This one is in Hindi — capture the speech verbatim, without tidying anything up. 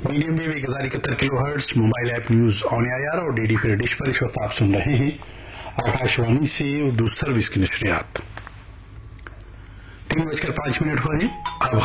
मीडियम वेव एक हजार इकहत्तर kilo hertz, mobile app news on AIR और डीडी फिर डिश पर इस वक्त आप सुन रहे हैं आकाशवाणी से उर्दू सर्विस की नशरियात। तीन बजकर पांच मिनट हो रहे अब